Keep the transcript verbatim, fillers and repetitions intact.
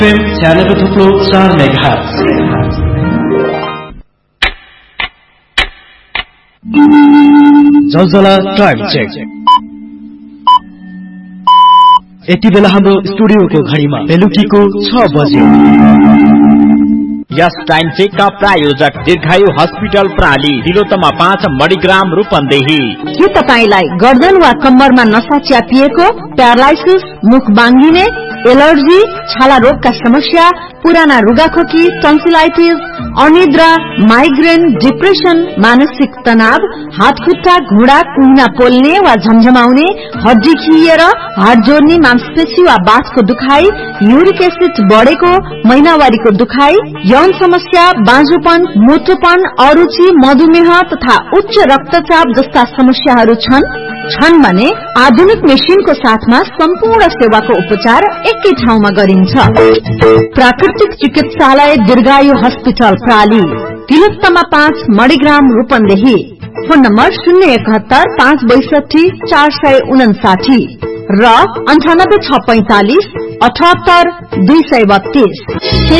छ्यानब्बे थुप्रो चार मेगाहर्ज। जलजला टाइम चेक। यति बेला हाम्रो स्टुडियोको घडीमा बेलुकीको छ बज्यो। यस टाइम चेक का प्रायोजक दीर्घायु हस्पिटल प्राली तिलोत्तमा पाँच मणिग्राम रूपन्देही। के तपाईलाई गर्दन वा कम्मरमा नसा च्यापिएको, प्यारालाइसिस, मुख बाङ्गिने, एलर्जी, छाला रोगका समस्या, पुराना रुगाखोकी, टन्सिलाइटिस, अनिद्रा, माइग्रेन, डिप्रेसन, मानसिक तनाव, हातखुट्टा, घुँडा, कुहिना पोल्ने वा झमझमाउने, हड्डी खिएर, हाड जोड्ने, मांसपेशी वा बाँसको दुखाइ, युरिक एसिड बढेको, महिनावारीको दुखाइ, यौन समस्या, बाँझोपन, मोटोपन, अरुचि, मधुमेह तथा उच्च रक्तचाप जस्ता समस्याहरू छन् छन् भने आधुनिक मेसिनको साथमा सम्पूर्ण सेवाको उपचार एकै ठाउँमा गरिन्छ। प्राकृतिक चिकित्सालय दीर्घायु हस्पिटल प्राली तिलोत्तमा पाँच मणिग्राम रूपन्देही। फोन नम्बर शून्य एकहत्तर पाँच बैसठी चार सय उनासाठी र अन्ठानब्बे छ पैंतालिस अठहत्तर दुई सय बत्तीस।